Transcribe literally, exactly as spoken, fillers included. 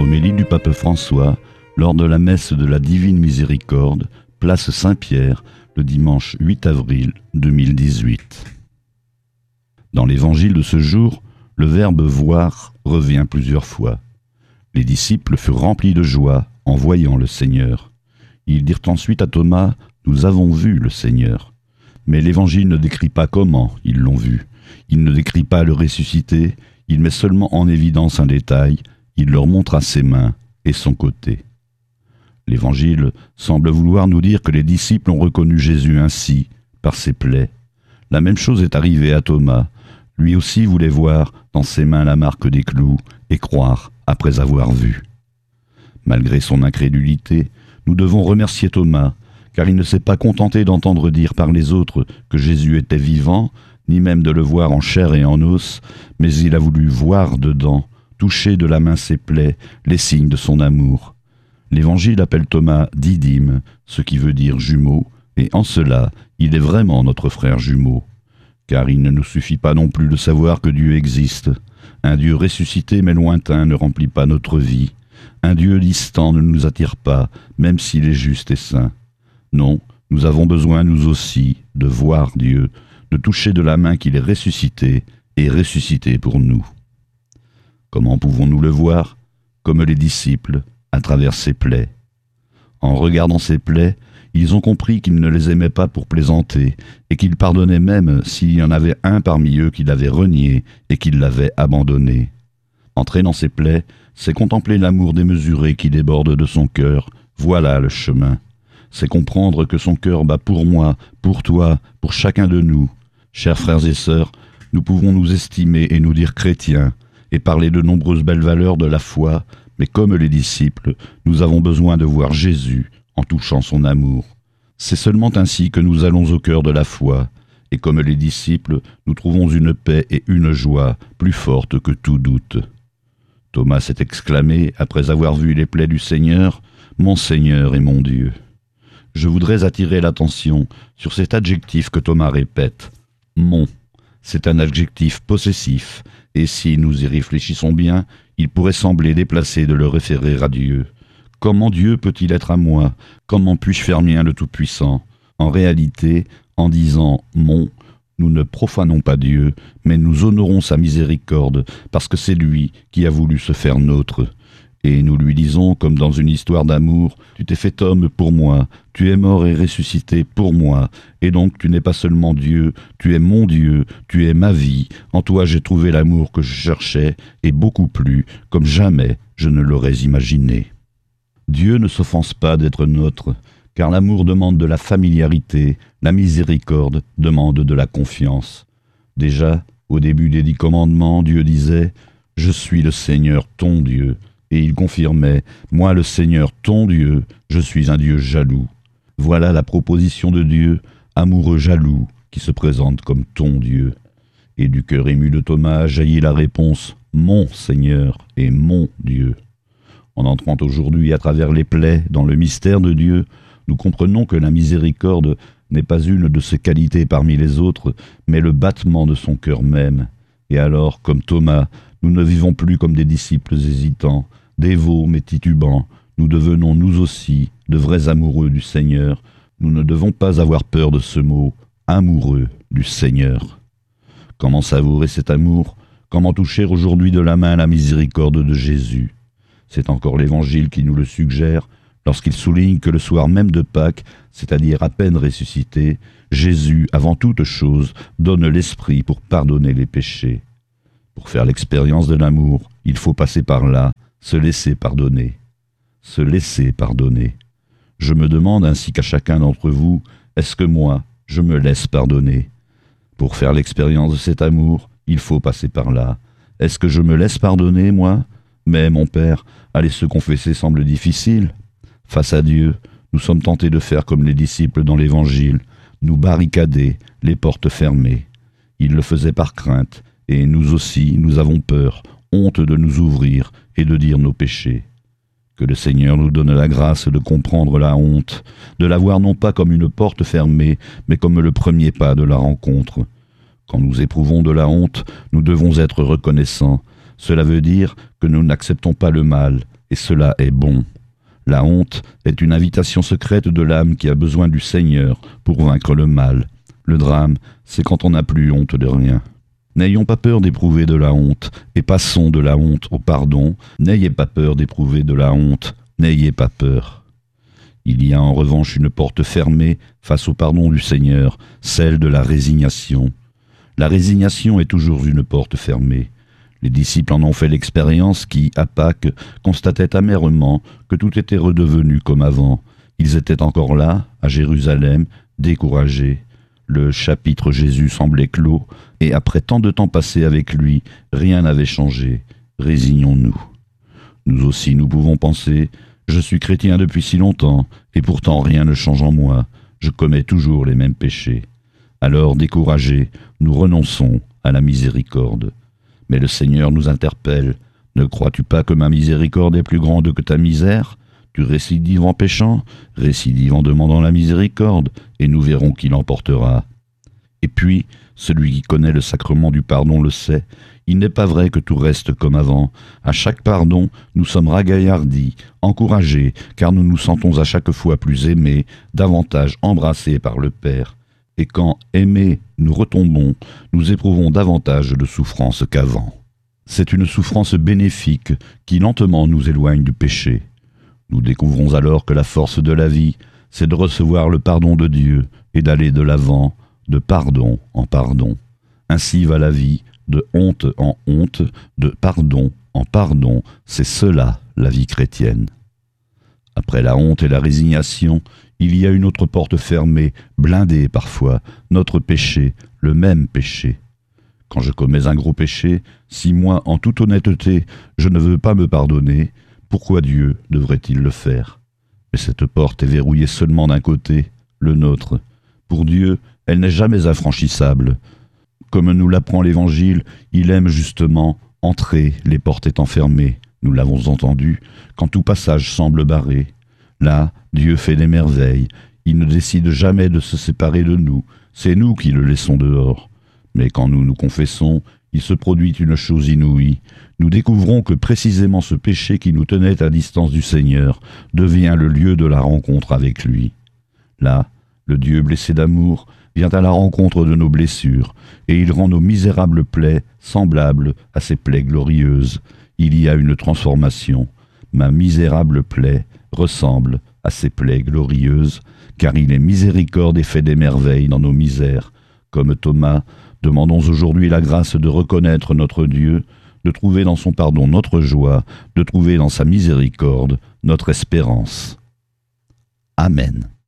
Homélie du pape François lors de la messe de la Divine Miséricorde, place Saint-Pierre, le dimanche huit avril deux mille dix-huit. Dans l'évangile de ce jour, le verbe « voir » revient plusieurs fois. Les disciples furent remplis de joie en voyant le Seigneur. Ils dirent ensuite à Thomas « Nous avons vu le Seigneur ». Mais l'évangile ne décrit pas comment ils l'ont vu. Il ne décrit pas le ressuscité, il met seulement en évidence un détail, il leur montra ses mains et son côté. L'évangile semble vouloir nous dire que les disciples ont reconnu Jésus ainsi, par ses plaies. La même chose est arrivée à Thomas. Lui aussi voulait voir dans ses mains la marque des clous et croire après avoir vu. Malgré son incrédulité, nous devons remercier Thomas, car il ne s'est pas contenté d'entendre dire par les autres que Jésus était vivant, ni même de le voir en chair et en os, mais il a voulu voir dedans, toucher de la main ses plaies, les signes de son amour. L'Évangile appelle Thomas Didyme, ce qui veut dire jumeau, et en cela, il est vraiment notre frère jumeau. Car il ne nous suffit pas non plus de savoir que Dieu existe. Un Dieu ressuscité mais lointain ne remplit pas notre vie. Un Dieu distant ne nous attire pas, même s'il est juste et saint. Non, nous avons besoin, nous aussi, de voir Dieu, de toucher de la main qu'il est ressuscité et ressuscité pour nous. Comment pouvons-nous le voir? Comme les disciples, à travers ses plaies. En regardant ses plaies, ils ont compris qu'il ne les aimait pas pour plaisanter, et qu'il pardonnait même s'il y en avait un parmi eux qui l'avait renié et qui l'avait abandonné. Entrer dans ses plaies, c'est contempler l'amour démesuré qui déborde de son cœur. Voilà le chemin. C'est comprendre que son cœur bat pour moi, pour toi, pour chacun de nous. Chers frères et sœurs, nous pouvons nous estimer et nous dire chrétiens, et parler de nombreuses belles valeurs de la foi, mais comme les disciples, nous avons besoin de voir Jésus en touchant son amour. C'est seulement ainsi que nous allons au cœur de la foi, et comme les disciples, nous trouvons une paix et une joie plus fortes que tout doute. Thomas s'est exclamé, après avoir vu les plaies du Seigneur, « Mon Seigneur et mon Dieu ». Je voudrais attirer l'attention sur cet adjectif que Thomas répète, « mon ». C'est un adjectif possessif, et si nous y réfléchissons bien, il pourrait sembler déplacé de le référer à Dieu. Comment Dieu peut-il être à moi? Comment puis-je faire mien le Tout-Puissant? En réalité, en disant « mon », nous ne profanons pas Dieu, mais nous honorons sa miséricorde, parce que c'est lui qui a voulu se faire nôtre. Et nous lui disons, comme dans une histoire d'amour, « Tu t'es fait homme pour moi, tu es mort et ressuscité pour moi, et donc tu n'es pas seulement Dieu, tu es mon Dieu, tu es ma vie, en toi j'ai trouvé l'amour que je cherchais, et beaucoup plus, comme jamais je ne l'aurais imaginé. » Dieu ne s'offense pas d'être nôtre, car l'amour demande de la familiarité, la miséricorde demande de la confiance. Déjà, au début des dix commandements, Dieu disait « Je suis le Seigneur ton Dieu ». Et il confirmait « Moi le Seigneur ton Dieu, je suis un Dieu jaloux ». Voilà la proposition de Dieu, amoureux jaloux, qui se présente comme ton Dieu. Et du cœur ému de Thomas jaillit la réponse « Mon Seigneur et mon Dieu ». En entrant aujourd'hui à travers les plaies dans le mystère de Dieu, nous comprenons que la miséricorde n'est pas une de ses qualités parmi les autres, mais le battement de son cœur même. Et alors, comme Thomas, nous ne vivons plus comme des disciples hésitants, dévots mais titubants, nous devenons nous aussi de vrais amoureux du Seigneur. Nous ne devons pas avoir peur de ce mot, amoureux du Seigneur. Comment savourer cet amour? Comment toucher aujourd'hui de la main la miséricorde de Jésus? C'est encore l'Évangile qui nous le suggère, lorsqu'il souligne que le soir même de Pâques, c'est-à-dire à peine ressuscité, Jésus, avant toute chose, donne l'Esprit pour pardonner les péchés. Pour faire l'expérience de l'amour, il faut passer par là, se laisser pardonner. Se laisser pardonner. Je me demande ainsi qu'à chacun d'entre vous, est-ce que moi, je me laisse pardonner? Pour faire l'expérience de cet amour, il faut passer par là. Est-ce que je me laisse pardonner, moi? Mais, mon Père, aller se confesser semble difficile. Face à Dieu, nous sommes tentés de faire comme les disciples dans l'Évangile, nous barricader, les portes fermées. Ils le faisaient par crainte, et nous aussi, nous avons peur, honte de nous ouvrir et de dire nos péchés. Que le Seigneur nous donne la grâce de comprendre la honte, de la voir non pas comme une porte fermée, mais comme le premier pas de la rencontre. Quand nous éprouvons de la honte, nous devons être reconnaissants. Cela veut dire que nous n'acceptons pas le mal, et cela est bon. La honte est une invitation secrète de l'âme qui a besoin du Seigneur pour vaincre le mal. Le drame, c'est quand on n'a plus honte de rien. N'ayons pas peur d'éprouver de la honte, et passons de la honte au pardon. N'ayez pas peur d'éprouver de la honte, n'ayez pas peur. Il y a en revanche une porte fermée face au pardon du Seigneur, celle de la résignation. La résignation est toujours une porte fermée. Les disciples en ont fait l'expérience qui, à Pâques, constataient amèrement que tout était redevenu comme avant. Ils étaient encore là, à Jérusalem, découragés. Le chapitre Jésus semblait clos, et après tant de temps passé avec lui, rien n'avait changé. Résignons-nous. Nous aussi nous pouvons penser « Je suis chrétien depuis si longtemps, et pourtant rien ne change en moi. Je commets toujours les mêmes péchés. » Alors, découragés, nous renonçons à la miséricorde. Mais le Seigneur nous interpelle. « Ne crois-tu pas que ma miséricorde est plus grande que ta misère ? Tu récidives en péchant, récidive en demandant la miséricorde, et nous verrons qui l'emportera. » Et puis, celui qui connaît le sacrement du pardon le sait, il n'est pas vrai que tout reste comme avant. À chaque pardon, nous sommes ragaillardis, encouragés, car nous nous sentons à chaque fois plus aimés, davantage embrassés par le Père. Et quand, aimés, nous retombons, nous éprouvons davantage de souffrance qu'avant. C'est une souffrance bénéfique qui lentement nous éloigne du péché. Nous découvrons alors que la force de la vie, c'est de recevoir le pardon de Dieu et d'aller de l'avant, de pardon en pardon. Ainsi va la vie, de honte en honte, de pardon en pardon. C'est cela, la vie chrétienne. Après la honte et la résignation, il y a une autre porte fermée, blindée parfois, notre péché, le même péché. Quand je commets un gros péché, si moi, en toute honnêteté, je ne veux pas me pardonner, pourquoi Dieu devrait-il le faire? Mais cette porte est verrouillée seulement d'un côté, le nôtre. Pour Dieu, elle n'est jamais infranchissable. Comme nous l'apprend l'Évangile, il aime justement entrer, les portes étant fermées. Nous l'avons entendu, quand tout passage semble barré. Là, Dieu fait des merveilles. Il ne décide jamais de se séparer de nous. C'est nous qui le laissons dehors. Mais quand nous nous confessons, il se produit une chose inouïe. Nous découvrons que précisément ce péché qui nous tenait à distance du Seigneur devient le lieu de la rencontre avec lui. Là, le Dieu blessé d'amour vient à la rencontre de nos blessures, et il rend nos misérables plaies semblables à ses plaies glorieuses. Il y a une transformation. Ma misérable plaie ressemble à ses plaies glorieuses, car il est miséricorde et fait des merveilles dans nos misères. Comme Thomas, demandons aujourd'hui la grâce de reconnaître notre Dieu, de trouver dans son pardon notre joie, de trouver dans sa miséricorde notre espérance. Amen.